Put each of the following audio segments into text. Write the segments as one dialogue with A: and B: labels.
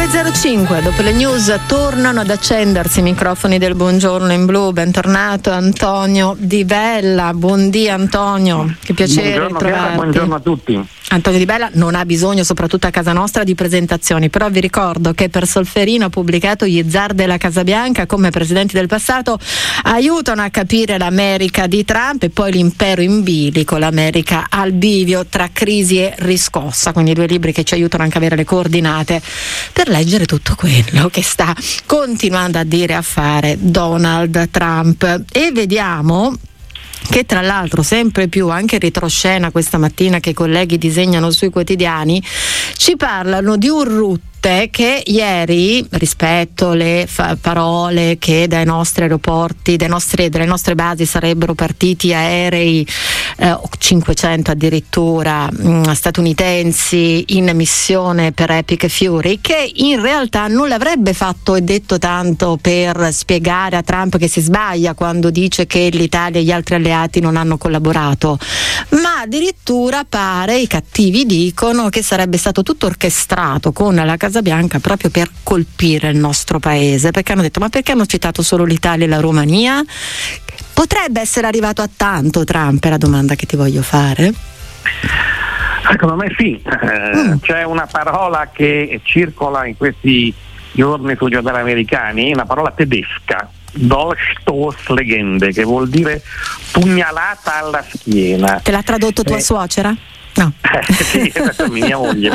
A: 9.05, dopo le news tornano ad accendersi i microfoni del Buongiorno in Blu. Bentornato Antonio Di Bella. Buondì Antonio, che piacere trovarti.
B: Buongiorno a tutti.
A: Antonio Di Bella non ha bisogno, soprattutto a casa nostra, di presentazioni, però vi ricordo che per Solferino ha pubblicato Gli zar della Casa Bianca, come presidenti del passato aiutano a capire l'America di Trump e poi l'impero in bilico, l'America al bivio tra crisi e riscossa, quindi 2 libri che ci aiutano anche a avere le coordinate per leggere tutto quello che sta continuando a dire e a fare Donald Trump. E vediamo che tra l'altro sempre più, anche retroscena questa mattina che i colleghi disegnano sui quotidiani, ci parlano di un rotte che ieri, rispetto alle parole che dai nostri aeroporti, dalle nostre basi sarebbero partiti aerei 500 addirittura statunitensi in missione per Epic Fury, che in realtà non l'avrebbe fatto e detto tanto per spiegare a Trump che si sbaglia quando dice che l'Italia e gli altri alleati non hanno collaborato, ma addirittura pare, i cattivi dicono, che sarebbe stato tutto orchestrato con la Casa Bianca proprio per colpire il nostro paese, perché hanno detto: ma perché hanno citato solo l'Italia e la Romania? Potrebbe essere arrivato a tanto Trump, è la domanda che ti voglio fare.
B: Secondo me sì, c'è una parola che circola in questi giorni sui giornali americani, una parola tedesca, Dolchstoßlegende, che vuol dire pugnalata alla schiena.
A: Te l'ha tradotto tua suocera? No.
B: Sì, mia moglie.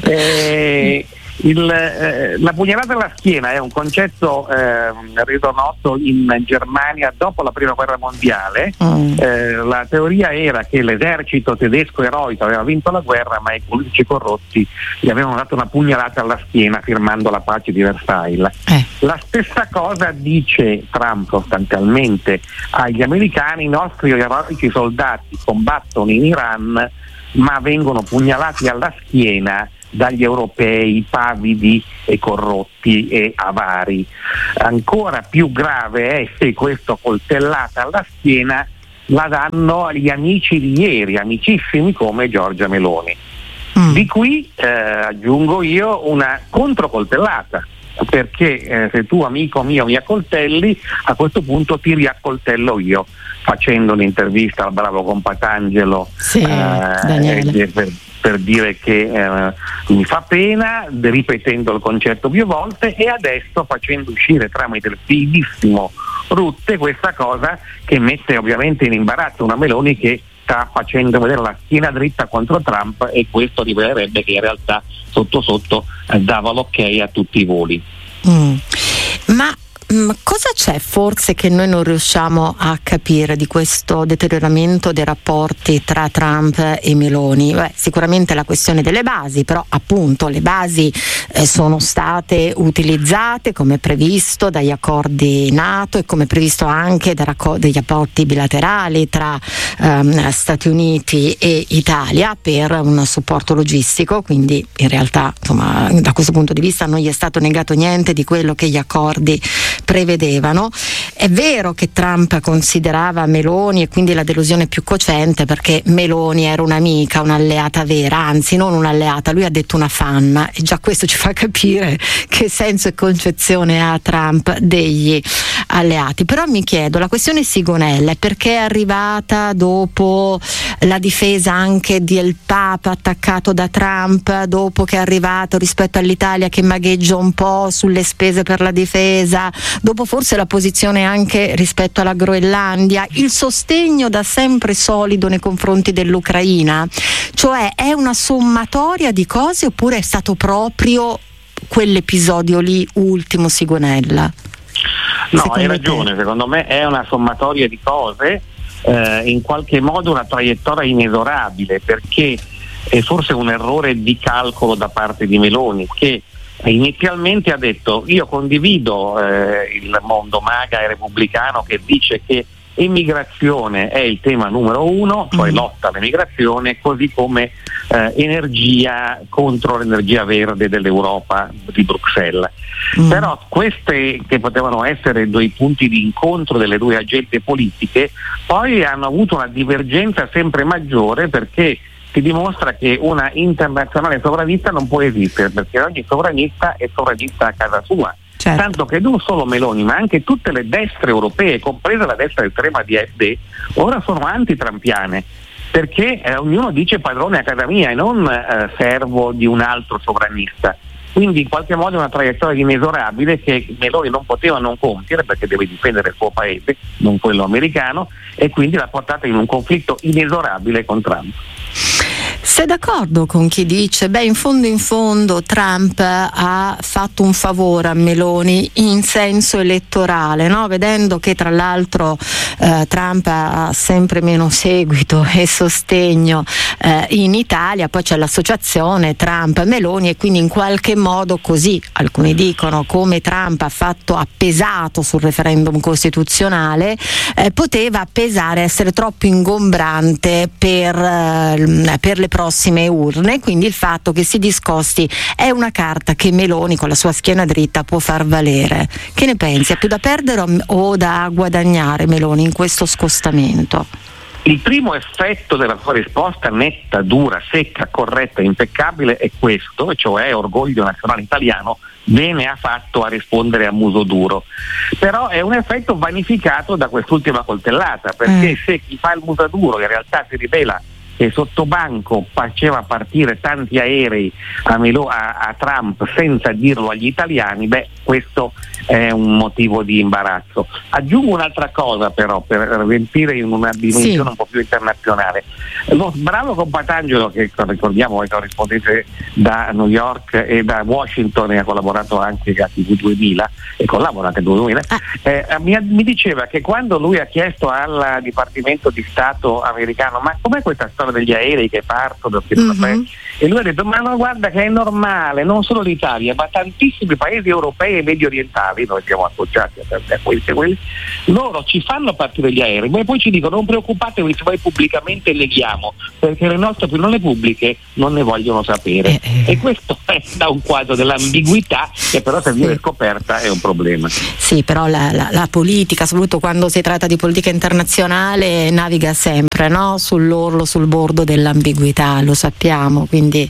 B: La pugnalata alla schiena è un concetto reso noto in Germania dopo la prima guerra mondiale. La teoria era che l'esercito tedesco eroico aveva vinto la guerra, ma i politici corrotti gli avevano dato una pugnalata alla schiena firmando la pace di Versailles. La stessa cosa dice Trump sostanzialmente agli americani: i nostri eroici soldati combattono in Iran, ma vengono pugnalati alla schiena dagli europei pavidi e corrotti e avari. Ancora più grave è se questa coltellata alla schiena la danno agli amici di ieri, amicissimi come Giorgia Meloni. Di qui aggiungo io una controcoltellata, perché se tu, amico mio, mi accoltelli, a questo punto ti riaccoltello io, facendo un'intervista al bravo compatangelo Daniele, per dire che mi fa pena, ripetendo il concetto più volte, e adesso facendo uscire tramite il fighissimo Rutte questa cosa che mette ovviamente in imbarazzo una Meloni che sta facendo vedere la schiena dritta contro Trump, e questo rivelerebbe che in realtà sotto sotto dava l'ok a tutti i voli.
A: Ma cosa c'è forse che noi non riusciamo a capire di questo deterioramento dei rapporti tra Trump e Meloni? Sicuramente la questione delle basi, però appunto le basi sono state utilizzate come previsto dagli accordi NATO e come previsto anche dagli rapporti bilaterali tra Stati Uniti e Italia per un supporto logistico, quindi in realtà insomma da questo punto di vista non gli è stato negato niente di quello che gli accordi prevedevano. È vero che Trump considerava Meloni e quindi la delusione più cocente, perché Meloni era un'amica, un'alleata vera, anzi non un'alleata, lui ha detto una fan, e già questo ci fa capire che senso e concezione ha Trump degli alleati. Però mi chiedo, la questione Sigonella è perché è arrivata dopo la difesa anche del Papa attaccato da Trump, dopo che è arrivato rispetto all'Italia che magheggia un po' sulle spese per la difesa, dopo forse la posizione anche rispetto alla Groenlandia, il sostegno da sempre solido nei confronti dell'Ucraina, cioè è una sommatoria di cose oppure è stato proprio quell'episodio lì ultimo Sigonella?
B: No, hai ragione, secondo me è una sommatoria di cose, in qualche modo una traiettoria inesorabile, perché è forse un errore di calcolo da parte di Meloni, che inizialmente ha detto: io condivido il mondo MAGA e repubblicano che dice che immigrazione è il tema numero 1, cioè lotta all'immigrazione, così come energia contro l'energia verde dell'Europa di Bruxelles. Però queste che potevano essere 2 punti di incontro delle 2 agende politiche poi hanno avuto una divergenza sempre maggiore, perché ti dimostra che una internazionale sovranista non può esistere, perché ogni sovranista è sovranista a casa sua.
A: Certo.
B: Tanto che non solo Meloni, ma anche tutte le destre europee, compresa la destra estrema di AfD, ora sono antitrampiane, perché ognuno dice padrone a casa mia e non servo di un altro sovranista. Quindi in qualche modo è una traiettoria inesorabile che Meloni non poteva non compiere, perché deve difendere il suo paese, non quello americano, e quindi l'ha portata in un conflitto inesorabile con Trump.
A: Sei d'accordo con chi dice in fondo Trump ha fatto un favore a Meloni in senso elettorale, no? Vedendo che tra l'altro Trump ha sempre meno seguito e sostegno in Italia, poi c'è l'associazione Trump-Meloni e quindi in qualche modo, così alcuni dicono, come Trump ha pesato sul referendum costituzionale, poteva pesare, essere troppo ingombrante per le prossime urne, quindi il fatto che si discosti è una carta che Meloni con la sua schiena dritta può far valere. Che ne pensi? Ha più da perdere o da guadagnare Meloni in questo scostamento?
B: Il primo effetto della sua risposta netta, dura, secca, corretta, impeccabile è questo, cioè orgoglio nazionale italiano. Bene ha fatto a rispondere a muso duro, però è un effetto vanificato da quest'ultima coltellata, perché se chi fa il muso duro in realtà si rivela che sotto banco faceva partire tanti aerei a Trump senza dirlo agli italiani, questo è un motivo di imbarazzo. Aggiungo un'altra cosa però per riempire in una dimensione un po' più internazionale. Lo bravo Compatangelo, che ricordiamo è corrispondente da New York e da Washington e ha collaborato anche a TV 2000 e collabora anche a TV 2000, mi diceva che quando lui ha chiesto al Dipartimento di Stato americano ma com'è questa storia degli aerei che partono, e lui ha detto ma no, guarda che è normale, non solo l'Italia ma tantissimi paesi europei e medio orientali, noi siamo associati a quelli, loro ci fanno partire gli aerei ma poi ci dicono non preoccupatevi se voi pubblicamente neghiamo, perché le nostre opinioni pubbliche non ne vogliono sapere, e questo dà un quadro dell'ambiguità che però se viene scoperta è un problema.
A: Sì, però la politica, soprattutto quando si tratta di politica internazionale, naviga sempre, no? Sull'orlo, sul bordo dell'ambiguità, lo sappiamo, quindi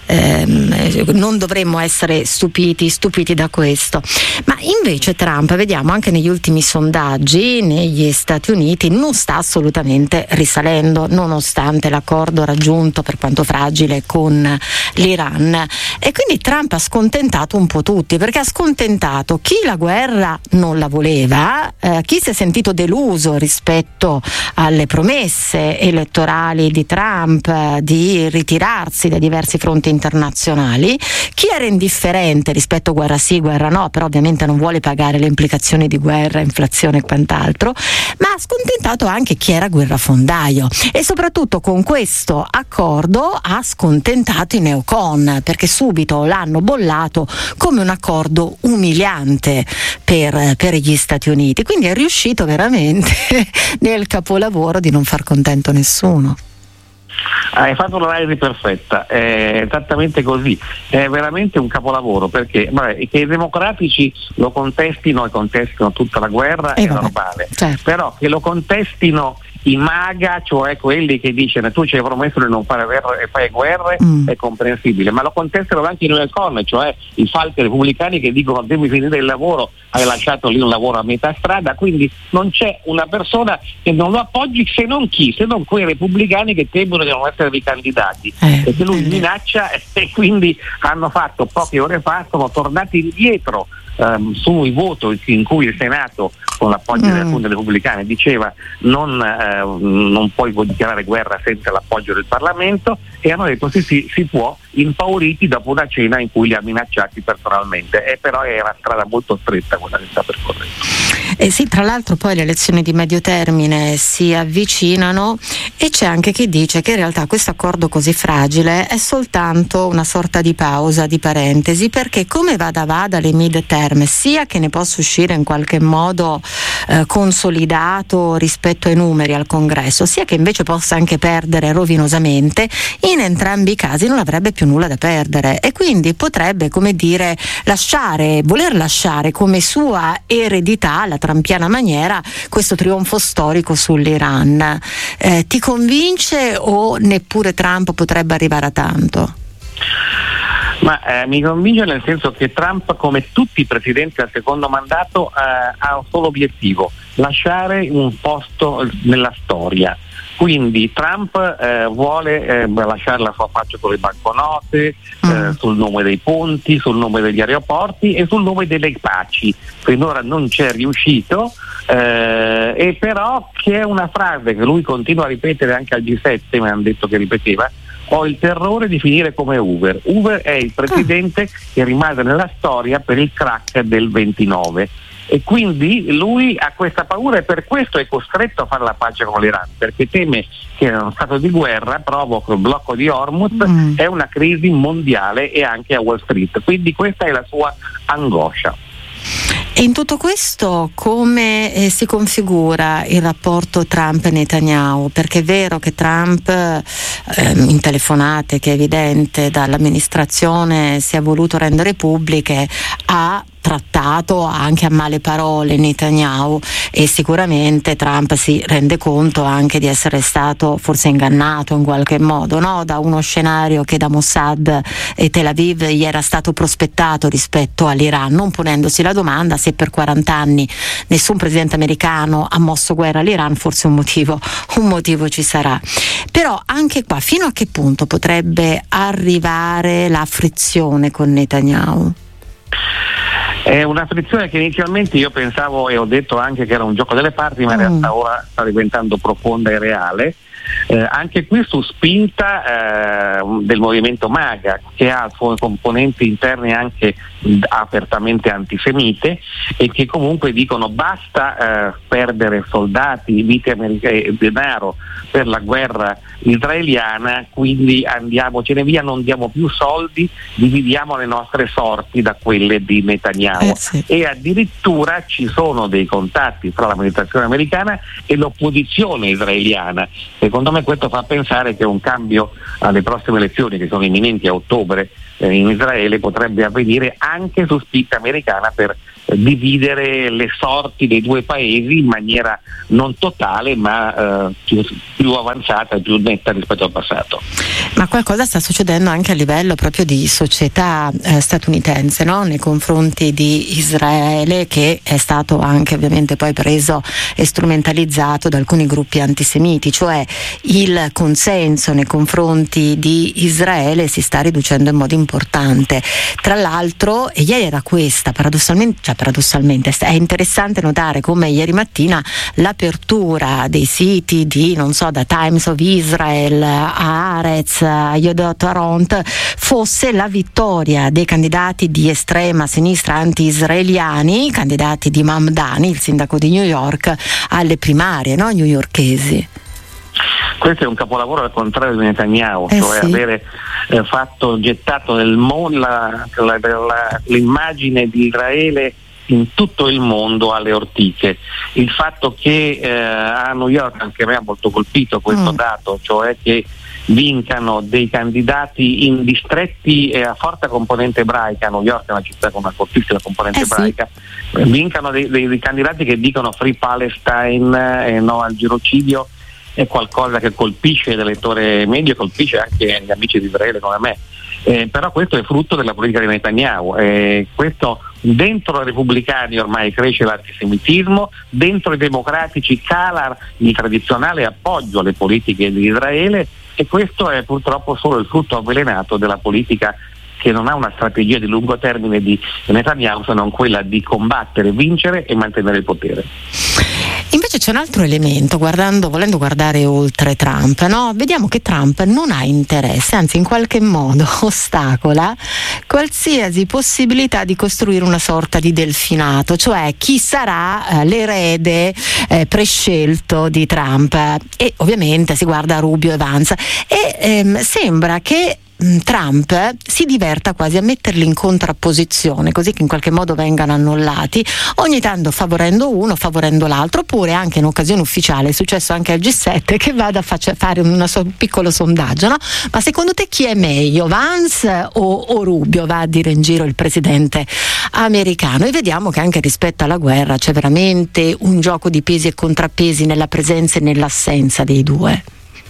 A: non dovremmo essere stupiti da questo. Ma invece Trump, vediamo anche negli ultimi sondaggi negli Stati Uniti, non sta assolutamente risalendo, nonostante l'accordo raggiunto, per quanto fragile, con l'Iran, e quindi Trump ha scontentato un po' tutti, perché ha scontentato chi la guerra non la voleva, chi si è sentito deluso rispetto alle promesse elettorali di Trump di ritirarsi da diversi fronti internazionali, chi era indifferente rispetto a guerra sì, guerra no, però ovviamente non vuole pagare le implicazioni di guerra, inflazione e quant'altro, ma ha scontentato anche chi era guerrafondaio, e soprattutto con questo accordo ha scontentato i neocon, perché subito l'hanno bollato come un accordo umiliante per gli Stati Uniti, quindi è riuscito veramente nel capolavoro di non far contento nessuno.
B: Hai fatto l'analisi perfetta, è esattamente così, è veramente un capolavoro, perché che i democratici lo contestino e contestino tutta la guerra è normale, certo. Però che lo contestino i MAGA, cioè quelli che dicono tu ci hai promesso di non fare guerra e fai guerre, è comprensibile, ma lo contestano anche i neocon, cioè i falchi repubblicani che dicono devi finire il lavoro, hai lasciato lì un lavoro a metà strada, quindi non c'è una persona che non lo appoggi se non quei repubblicani che temono di non essere ricandidati, perché lui minaccia, e quindi hanno fatto poche ore fa, sono tornati indietro sui voti in cui il Senato, con l'appoggio di alcuni repubblicani, diceva non puoi dichiarare guerra senza l'appoggio del Parlamento, e hanno detto sì, si può, impauriti dopo una cena in cui li ha minacciati personalmente, e però è una strada molto stretta quella che sta percorrendo.
A: Sì, tra l'altro poi le elezioni di medio termine si avvicinano, e c'è anche chi dice che in realtà questo accordo così fragile è soltanto una sorta di pausa, di parentesi, perché come vada le mid term, sia che ne possa uscire in qualche modo consolidato rispetto ai numeri al Congresso, sia che invece possa anche perdere rovinosamente, in entrambi i casi non avrebbe più nulla da perdere, e quindi potrebbe, come dire, voler lasciare come sua eredità la trampiana maniera questo trionfo storico sull'Iran. Ti convince o neppure Trump potrebbe arrivare a tanto?
B: Ma mi convince nel senso che Trump, come tutti i presidenti al secondo mandato, ha un solo obiettivo: lasciare un posto nella storia. Quindi Trump vuole lasciare la sua faccia con le banconote, sul nome dei ponti, sul nome degli aeroporti e sul nome delle paci. Finora non c'è riuscito, e però c'è una frase che lui continua a ripetere anche al G7, mi hanno detto che ripeteva: ho il terrore di finire come Hoover. Hoover è il presidente che rimase nella storia per il crack del 29. E quindi lui ha questa paura e per questo è costretto a fare la pace con l'Iran, perché teme che uno stato di guerra provoca il blocco di Hormuz e una crisi mondiale e anche a Wall Street. Quindi questa è la sua angoscia.
A: E in tutto questo come si configura il rapporto Trump-Netanyahu? Perché è vero che Trump in telefonate, che è evidente dall'amministrazione si è voluto rendere pubbliche, ha trattato anche a male parole Netanyahu, e sicuramente Trump si rende conto anche di essere stato forse ingannato in qualche modo, no? Da uno scenario che da Mossad e Tel Aviv gli era stato prospettato rispetto all'Iran, non ponendosi la domanda se per 40 anni nessun presidente americano ha mosso guerra all'Iran, forse un motivo ci sarà. Però anche qua fino a che punto potrebbe arrivare la frizione con Netanyahu?
B: È una frizione che inizialmente io pensavo e ho detto anche che era un gioco delle parti, ma in realtà ora sta diventando profonda e reale. Anche qui su spinta del movimento MAGA, che ha suoi componenti interne anche apertamente antisemite e che comunque dicono basta perdere soldati, vite e denaro per la guerra israeliana, quindi andiamocene via, non diamo più soldi, dividiamo le nostre sorti da quelle di Netanyahu.
A: Sì.
B: E addirittura ci sono dei contatti tra l'amministrazione americana e l'opposizione israeliana. Secondo me questo fa pensare che un cambio alle prossime elezioni, che sono imminenti a ottobre in Israele, potrebbe avvenire anche su spinta americana per dividere le sorti dei due paesi in maniera non totale ma più avanzata e più netta rispetto al passato.
A: Ma qualcosa sta succedendo anche a livello proprio di società statunitense, no? Nei confronti di Israele, che è stato anche ovviamente poi preso e strumentalizzato da alcuni gruppi antisemiti, cioè il consenso nei confronti di Israele si sta riducendo in modo importante. Tra l'altro, e ieri era questa, paradossalmente è interessante notare come ieri mattina l'apertura dei siti di, non so, da Times of Israel a Haaretz, a Yedot Ahronoth, fosse la vittoria dei candidati di estrema sinistra anti-israeliani, candidati di Mamdani, il sindaco di New York, alle primarie, no, newyorkesi.
B: Questo è un capolavoro al contrario di Netanyahu, cioè
A: sì.
B: avere gettato nel mondo l'immagine di Israele in tutto il mondo alle ortiche. Il fatto che a New York, anche a me ha molto colpito questo dato, cioè che vincano dei candidati in distretti a forte componente ebraica. New York è una città con una fortissima componente ebraica, vincano dei candidati che dicono Free Palestine, no al genocidio, è qualcosa che colpisce l'elettore medio e colpisce anche gli amici di Israele come me. Però questo è frutto della politica di Netanyahu. Questo dentro i repubblicani ormai cresce l'antisemitismo, dentro i democratici cala il tradizionale appoggio alle politiche di Israele, e questo è purtroppo solo il frutto avvelenato della politica che non ha una strategia di lungo termine di Netanyahu, se non quella di combattere, vincere e mantenere il potere.
A: Invece c'è un altro elemento, volendo guardare oltre Trump, no? Vediamo che Trump non ha interesse, anzi in qualche modo ostacola qualsiasi possibilità di costruire una sorta di delfinato, cioè chi sarà l'erede prescelto di Trump, e ovviamente si guarda a Rubio e Vance, e sembra che Trump si diverta quasi a metterli in contrapposizione, così che in qualche modo vengano annullati, ogni tanto favorendo uno, favorendo l'altro, oppure anche in occasione ufficiale, è successo anche al G7, che vada a fare un piccolo sondaggio, no? Ma secondo te chi è meglio, Vance o Rubio? Va a dire in giro il presidente americano, e vediamo che anche rispetto alla guerra c'è veramente un gioco di pesi e contrappesi nella presenza e nell'assenza dei due.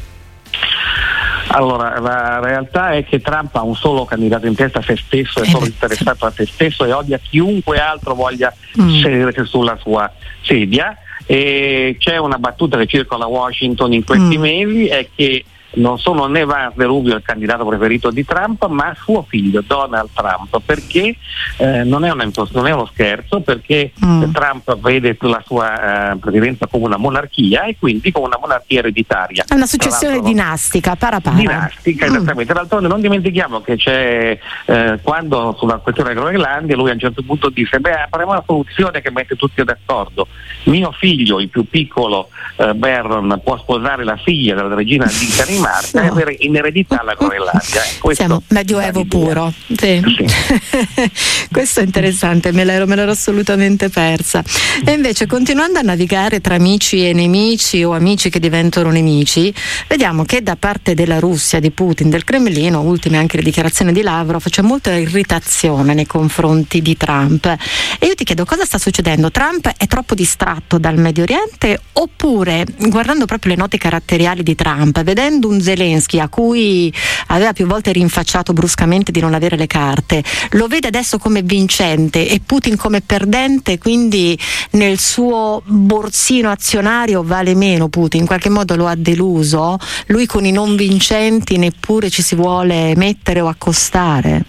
B: Allora, la realtà è che Trump ha un solo candidato in testa, a se stesso, è solo interessato a se stesso e odia chiunque altro voglia sedersi sulla sua sedia. E c'è una battuta che circola a Washington in questi mesi, è che non sono né Vance né Rubio il candidato preferito di Trump, ma suo figlio Donald Trump, perché non è uno scherzo, perché Trump vede la sua presidenza come una monarchia e quindi come una monarchia ereditaria.
A: È una successione dinastica, para.
B: Dinastica, esattamente. D'altronde non dimentichiamo che c'è quando sulla questione della Groenlandia lui a un certo punto disse: faremo una soluzione che mette tutti d'accordo. Mio figlio, il più piccolo Barron, può sposare la figlia della regina di Danimarca e avere in eredità la Groenlandia.
A: Siamo medioevo puro. Sì. Questo è interessante, me l'ero assolutamente persa. E invece, continuando a navigare tra amici e nemici o amici che diventano nemici, vediamo che da parte della Russia, di Putin, del Cremlino, ultime anche le dichiarazioni di Lavrov, c'è molta irritazione nei confronti di Trump. E io ti chiedo, cosa sta succedendo? Trump è troppo distratto dal Medio Oriente, oppure, guardando proprio le note caratteriali di Trump, vedendo un Zelensky a cui aveva più volte rinfacciato bruscamente di non avere le carte, lo vede adesso come vincente e Putin come perdente, quindi nel suo borsino azionario vale meno Putin, in qualche modo lo ha deluso, lui con i non vincenti neppure ci si vuole mettere o accostare.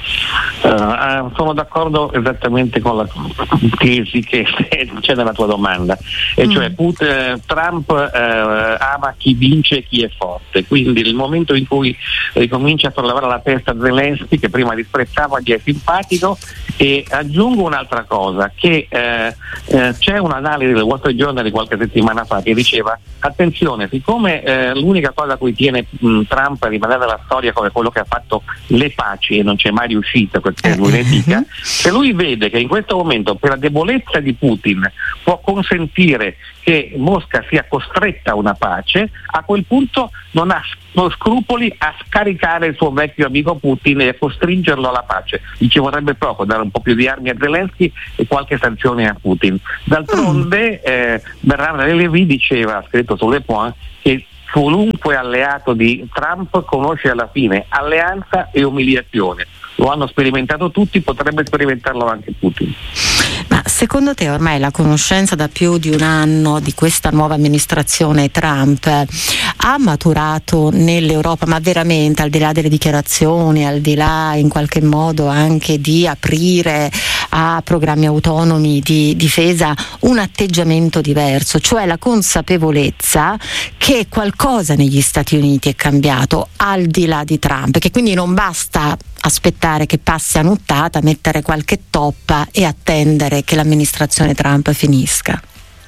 B: Sono d'accordo esattamente con la tesi che c'è nella tua domanda, e cioè Trump ama chi vince e chi è forte, quindi nel momento in cui ricomincia a sollevare la testa Zelensky, che prima disprezzava, gli è simpatico. E aggiungo un'altra cosa, che c'è un'analisi del Wall Street Journal di qualche settimana fa che diceva: attenzione, siccome l'unica cosa a cui tiene Trump è rimanere nella storia come quello che ha fatto le paci e non c'è mai riuscito, perché lui ne dica, se lui vede che in questo momento per la debolezza di Putin può consentire che Mosca sia costretta a una pace, a quel punto non ha scrupoli a scaricare il suo vecchio amico Putin e a costringerlo alla pace. Gli ci vorrebbe poco, dare un po' più di armi a Zelensky e qualche sanzione a Putin. D'altronde Bernard Lévy diceva, ha scritto su Le Point, che qualunque alleato di Trump conosce alla fine alleanza e umiliazione. Lo hanno sperimentato tutti, potrebbe sperimentarlo anche Putin.
A: Ma secondo te ormai la conoscenza da più di un anno di questa nuova amministrazione Trump ha maturato nell'Europa, ma veramente, al di là delle dichiarazioni, al di là in qualche modo anche di aprire a programmi autonomi di difesa, un atteggiamento diverso, cioè la consapevolezza che qualcosa negli Stati Uniti è cambiato al di là di Trump, che quindi non basta aspettare che passi a nuttata, mettere qualche toppa e attendere che l'amministrazione Trump finisca.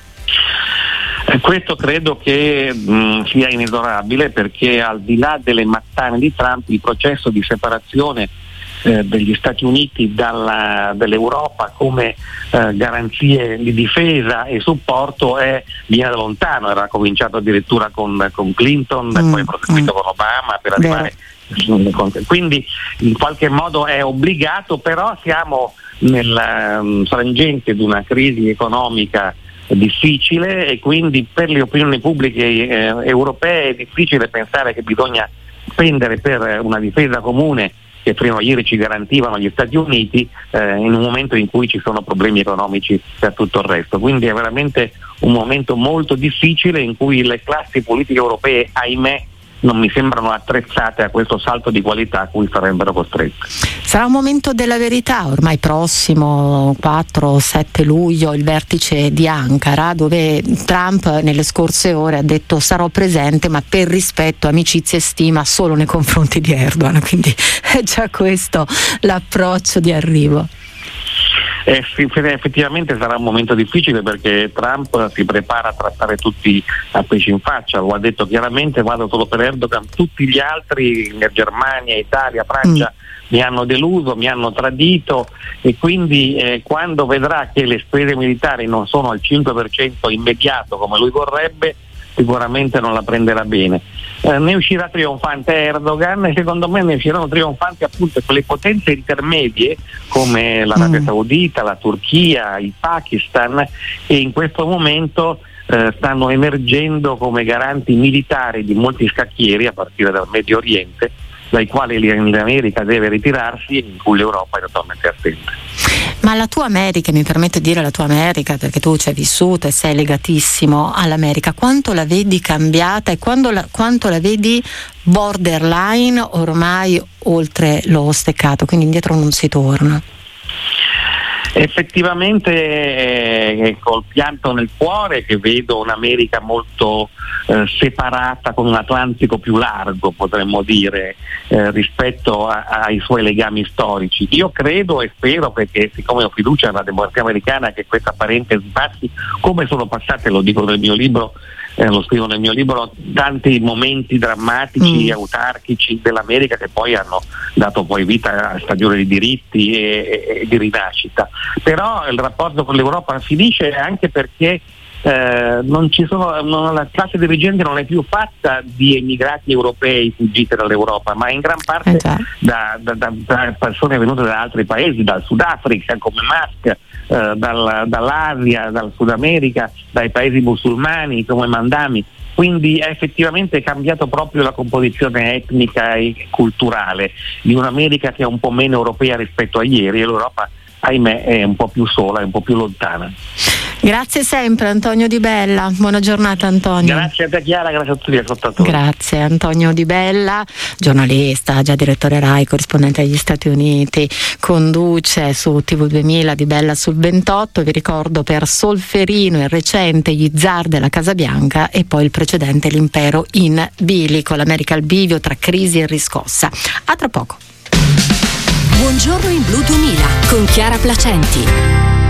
B: Questo credo che sia inesorabile, perché al di là delle mattane di Trump il processo di separazione degli Stati Uniti dell'Europa come garanzie di difesa e supporto viene da lontano, era cominciato addirittura con Clinton, poi proseguito con Obama per arrivare. Quindi in qualche modo è obbligato, però siamo nel frangente di una crisi economica difficile e quindi per le opinioni pubbliche europee è difficile pensare che bisogna spendere per una difesa comune che prima o ieri ci garantivano gli Stati Uniti in un momento in cui ci sono problemi economici per tutto il resto. Quindi è veramente un momento molto difficile in cui le classi politiche europee, ahimè, non mi sembrano attrezzate a questo salto di qualità a cui sarebbero costrette.
A: Sarà un momento della verità, ormai prossimo 4-7 luglio, il vertice di Ankara, dove Trump nelle scorse ore ha detto: sarò presente ma per rispetto, amicizia e stima solo nei confronti di Erdogan, quindi è già questo l'approccio di arrivo.
B: Effettivamente sarà un momento difficile, perché Trump si prepara a trattare tutti a pesci in faccia, lo ha detto chiaramente: vado solo per Erdogan, tutti gli altri, Germania, Italia, Francia, mi hanno deluso, mi hanno tradito, e quindi quando vedrà che le spese militari non sono al 5% immediato come lui vorrebbe, sicuramente non la prenderà bene. Ne uscirà trionfante Erdogan, e secondo me ne usciranno trionfanti appunto quelle potenze intermedie come l'Arabia Saudita, la Turchia, il Pakistan, che in questo momento stanno emergendo come garanti militari di molti scacchieri a partire dal Medio Oriente, dai quali l'America deve ritirarsi e in cui l'Europa è totalmente attenta.
A: Ma la tua America, mi permetto di dire la tua America perché tu ci hai vissuto e sei legatissimo all'America, quanto la vedi cambiata e quanto la vedi borderline, ormai oltre lo steccato, quindi indietro non si torna?
B: Effettivamente è col pianto nel cuore che vedo un'America molto separata, con un Atlantico più largo, potremmo dire, rispetto ai suoi legami storici. Io credo e spero, perché siccome ho fiducia nella democrazia americana, che questa parentesi passi, come sono passate, lo dico nel mio libro, lo scrivo nel mio libro, tanti momenti drammatici, autarchici dell'America, che poi hanno dato poi vita a stagioni di diritti e di rinascita. Però il rapporto con l'Europa finisce anche perché la classe dirigente non è più fatta di emigrati europei fuggiti dall'Europa, ma in gran parte da persone venute da altri paesi, dal Sudafrica come Musk, dall'Asia, dal Sud America, dai paesi musulmani come Mandami. Quindi è effettivamente cambiato proprio la composizione etnica e culturale di un'America che è un po' meno europea rispetto a ieri, e l'Europa, ahimè, è un po' più sola, è un po' più lontana.
A: Grazie sempre Antonio Di Bella, buona giornata Antonio.
B: Grazie a te Chiara, grazie a tutti gli ascoltatori.
A: Grazie Antonio Di Bella, giornalista, già direttore Rai, corrispondente agli Stati Uniti, conduce su TV2000 Di Bella sul 28, vi ricordo per Solferino il recente Gli zar della Casa Bianca e poi il precedente L'impero in bilico, l'America al bivio tra crisi e riscossa. A tra poco.
C: Buongiorno in Blu 2000 con Chiara Placenti.